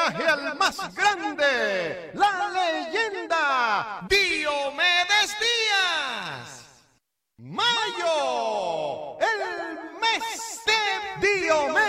homenaje al más grande, la leyenda Diomedes Díaz. Mayo, el mes de Diomedes.